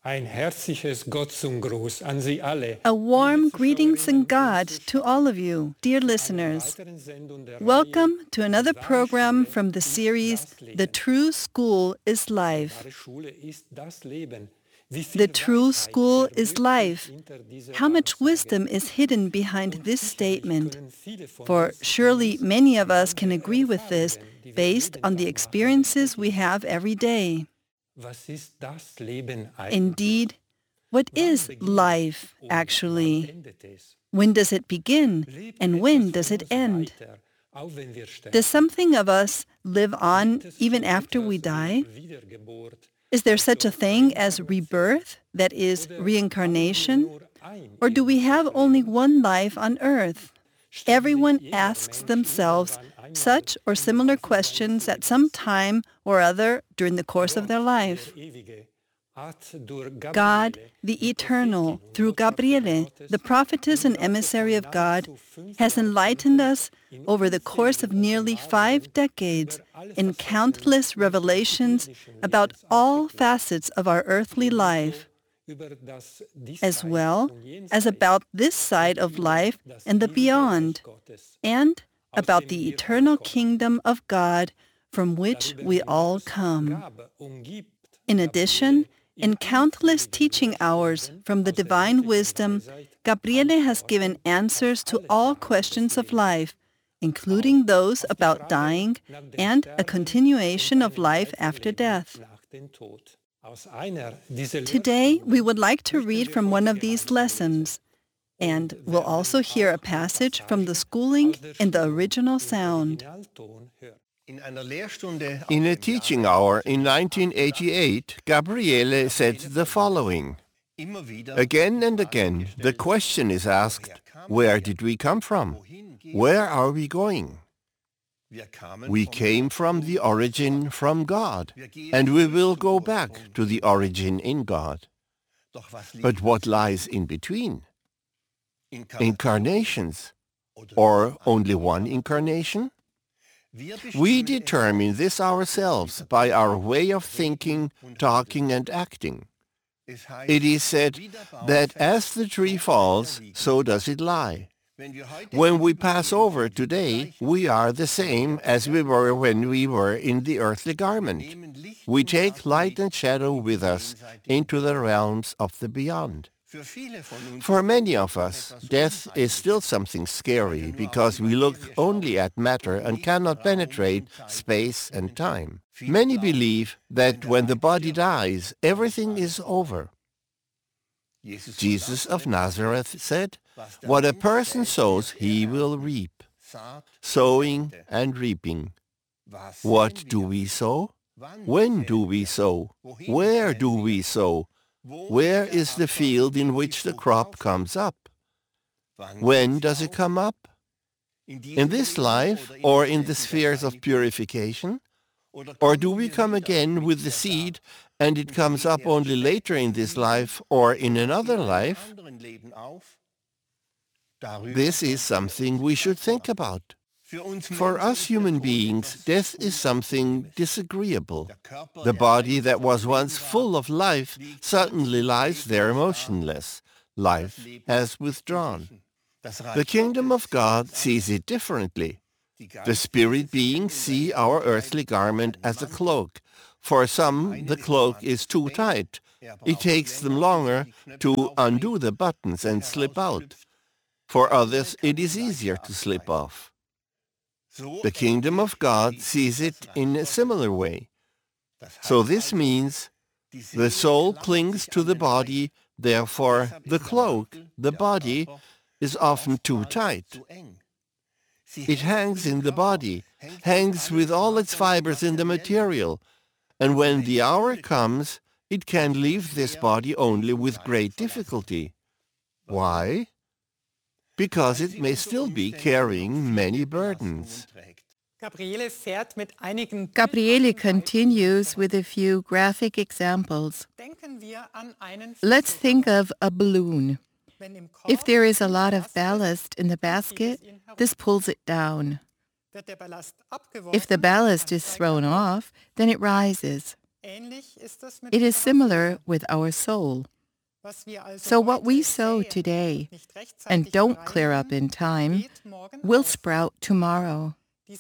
Ein herzliches Gott zum Gruß an Sie alle. A warm greetings in God to all of you, dear listeners. Welcome to another program from the series The True School is Life. The true school is life. How much wisdom is hidden behind this statement? For surely many of us can agree with this based on the experiences we have every day. Indeed, what is life, actually? When does it begin, and when does it end? Does something of us live on even after we die? Is there such a thing as rebirth, that is, reincarnation? Or do we have only one life on earth? Everyone asks themselves such or similar questions at some time or other during the course of their life. God, the Eternal, through Gabriele, the prophetess and emissary of God, has enlightened us over the course of nearly 5 decades in countless revelations about all facets of our earthly life, as well as about this side of life and the beyond, and about the eternal kingdom of God from which we all come. In addition, in countless teaching hours from the divine wisdom, Gabriele has given answers to all questions of life, including those about dying and a continuation of life after death. Today, we would like to read from one of these lessons, and we'll also hear a passage from the schooling in the original sound. In a teaching hour in 1988, Gabriele said the following. Again and again, the question is asked, where did we come from? Where are we going? We came from the origin from God, and we will go back to the origin in God. But what lies in between? Incarnations, or only one incarnation? We determine this ourselves by our way of thinking, talking, and acting. It is said that as the tree falls, so does it lie. When we pass over today, we are the same as we were when we were in the earthly garment. We take light and shadow with us into the realms of the beyond. For many of us, death is still something scary because we look only at matter and cannot penetrate space and time. Many believe that when the body dies, everything is over. Jesus of Nazareth said, "What a person sows, he will reap." Sowing and reaping. What do we sow? When do we sow? Where do we sow? Where is the field in which the crop comes up? When does it come up? In this life, or in the spheres of purification? Or do we come again with the seed and it comes up only later in this life or in another life? This is something we should think about. For us human beings, death is something disagreeable. The body that was once full of life suddenly lies there motionless. Life has withdrawn. The kingdom of God sees it differently. The spirit beings see our earthly garment as a cloak. For some, the cloak is too tight. It takes them longer to undo the buttons and slip out. For others, it is easier to slip off. The kingdom of God sees it in a similar way. So this means the soul clings to the body, therefore the cloak, the body, is often too tight. It hangs in the body, hangs with all its fibers in the material, and when the hour comes, it can leave this body only with great difficulty. Why? Because it may still be carrying many burdens. Gabriele continues with a few graphic examples. Let's think of a balloon. If there is a lot of ballast in the basket, this pulls it down. If the ballast is thrown off, then it rises. It is similar with our soul. So what we sow today and don't clear up in time will sprout tomorrow.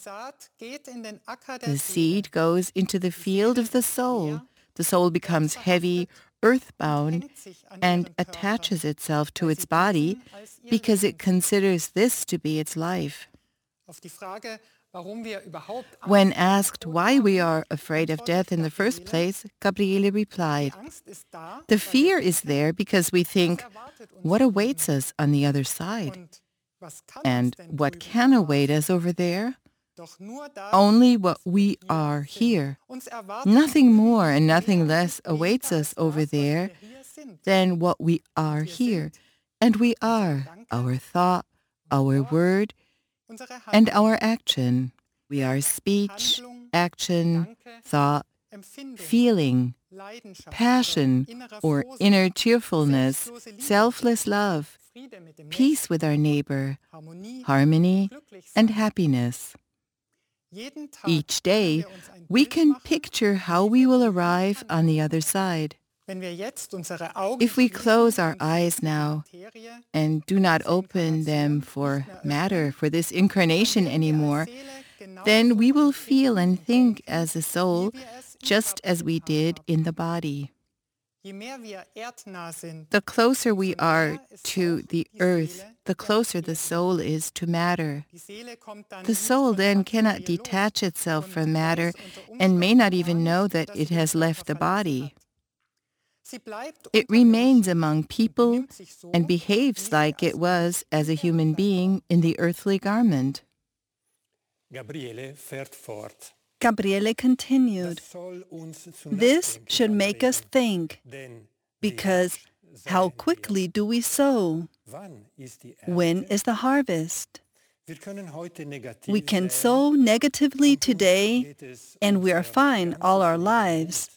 The seed goes into the field of the soul. The soul becomes heavy, earthbound, and attaches itself to its body because it considers this to be its life. When asked why we are afraid of death in the first place, Gabriele replied, "The fear is there because we think, what awaits us on the other side? And what can await us over there? Only what we are here. Nothing more and nothing less awaits us over there than what we are here. And we are our thought, our word, and our action. We are speech, action, thought, feeling, passion, or inner cheerfulness, selfless love, peace with our neighbor, harmony, and happiness. Each day, we can picture how we will arrive on the other side. If we close our eyes now and do not open them for matter, for this incarnation anymore, then we will feel and think as a soul just as we did in the body. The closer we are to the earth, the closer the soul is to matter. The soul then cannot detach itself from matter and may not even know that it has left the body. It remains among people and behaves like it was as a human being in the earthly garment. Gabriele fährt fort. Gabriele continued, "This should make us think, because how quickly do we sow? When is the harvest? We can sow negatively today, and we are fine all our lives.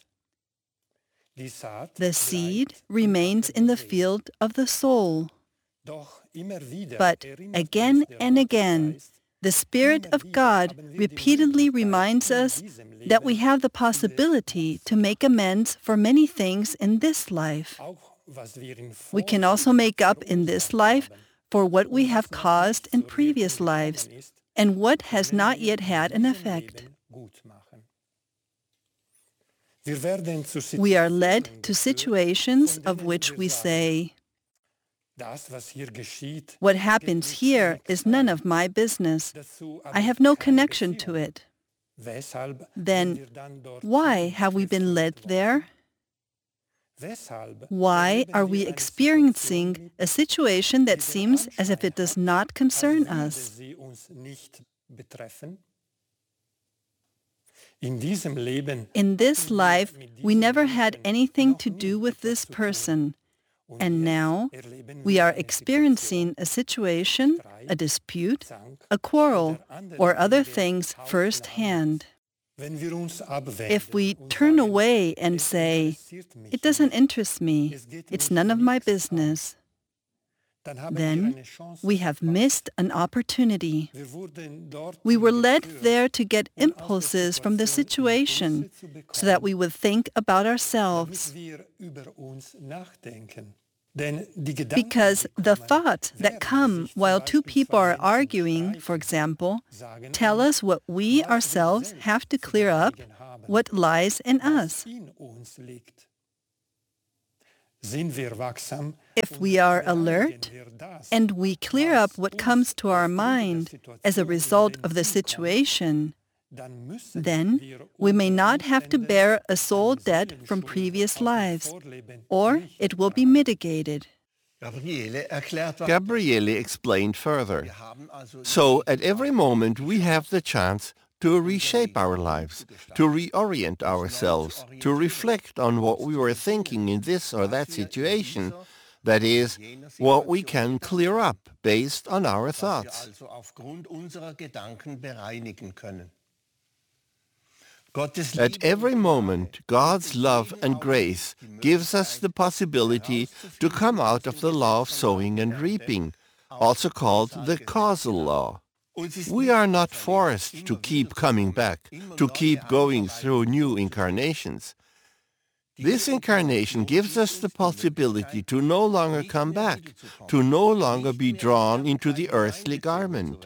The seed remains in the field of the soul. But again and again, the Spirit of God repeatedly reminds us that we have the possibility to make amends for many things in this life. We can also make up in this life for what we have caused in previous lives and what has not yet had an effect. We are led to situations of which we say, what happens here is none of my business. I have no connection to it. Then why have we been led there? Why are we experiencing a situation that seems as if it does not concern us? In this life, we never had anything to do with this person. And now we are experiencing a situation, a dispute, a quarrel, or other things firsthand. If we turn away and say, it doesn't interest me, it's none of my business, then we have missed an opportunity. We were led there to get impulses from the situation so that we would think about ourselves. Because the thoughts that come while two people are arguing, for example, tell us what we ourselves have to clear up, what lies in us. If we are alert and we clear up what comes to our mind as a result of the situation, then we may not have to bear a soul debt from previous lives, or it will be mitigated. Gabriele explained further. So at every moment we have the chance to reshape our lives, to reorient ourselves, to reflect on what we were thinking in this or that situation, that is, what we can clear up based on our thoughts. At every moment, God's love and grace gives us the possibility to come out of the law of sowing and reaping, also called the causal law. We are not forced to keep coming back, to keep going through new incarnations. This incarnation gives us the possibility to no longer come back, to no longer be drawn into the earthly garment.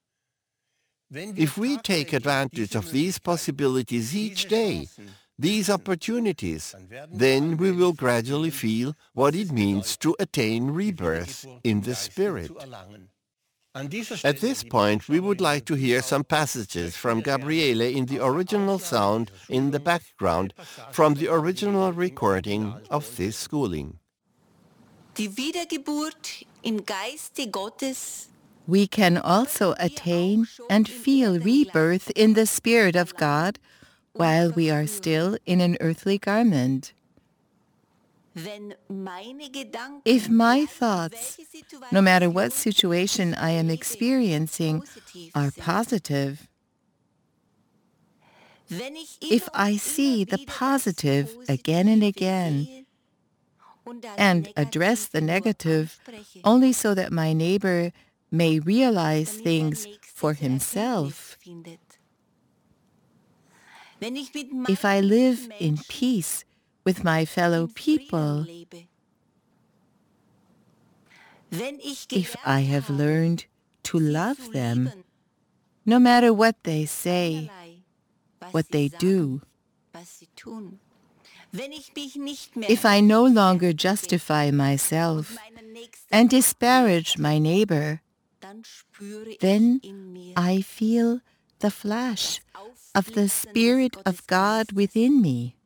If we take advantage of these possibilities each day, these opportunities, then we will gradually feel what it means to attain rebirth in the Spirit. At this point, we would like to hear some passages from Gabriele in the original sound in the background from the original recording of this schooling. Die Wiedergeburt im Geiste Gottes. We can also attain and feel rebirth in the Spirit of God while we are still in an earthly garment. If my thoughts, no matter what situation I am experiencing, are positive, if I see the positive again and again and address the negative only so that my neighbor may realize things for himself, if I live in peace with my fellow people, if I have learned to love them, no matter what they say, what they do, if I no longer justify myself and disparage my neighbor, then I feel the flash of the Spirit of God within me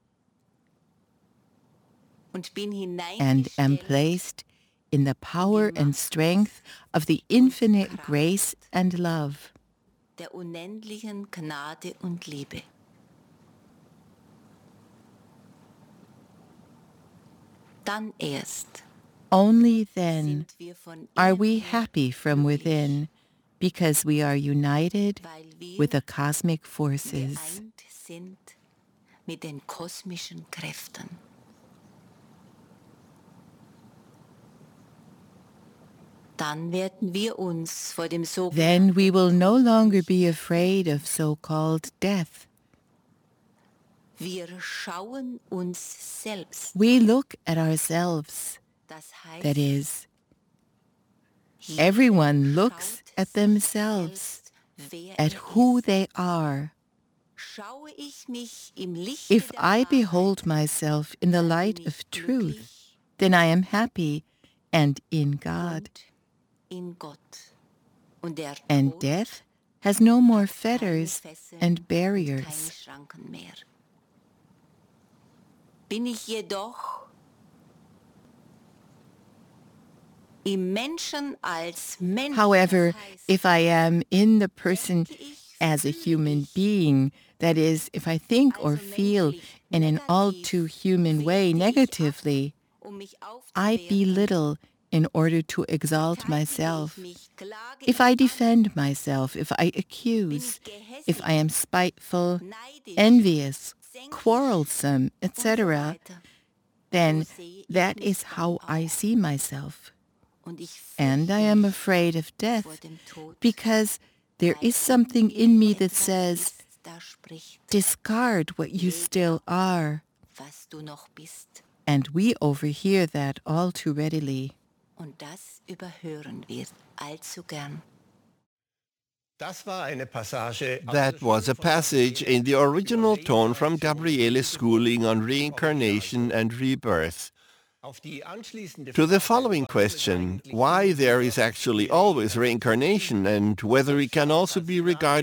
and am placed in the power and strength of the infinite grace and love. Der unendlichen Gnade und Liebe. Dann erst Only then are we happy from within, because we are united with the cosmic forces. geeint sind mit den kosmischen Kräften. Dann werden wir uns vor dem Then we will no longer be afraid of so-called death. Wir schauen uns selbst. We look at ourselves. Das heißt, That is, everyone looks at themselves, wer at who they are. schaue ich mich im Licht If der I Wahrheit, behold myself in the light of truth, then I am happy and in God. in Gott. Und der And Tod death has no more fetters keine Fesseln and und barriers. keine Schranken mehr. Bin ich jedoch im Menschen als Mensch, However, das heißt, if I am in the person as a human being, that is, if I think or feel in an all too human way negatively, mich I aufzuwerten, belittle in order to exalt verteidige myself. ich mich, klage If ich I an, defend myself, if I accuse, if I am spiteful, neidisch, envious, senke quarrelsome, und so etc., weiter. then So sehe ich that mich is how dann I auch. see myself. Und ich And I fürchte am mich afraid of vor death dem Tod, because there weil is something in me that etwas says, ist, das spricht, discard what you still are. was du noch bist. And we overhear that all too readily. Und das überhören wir allzu gern. That was a passage in the original tone from Gabriele's schooling on reincarnation and rebirth. To the following question, why there is actually always reincarnation and whether it can also be regarded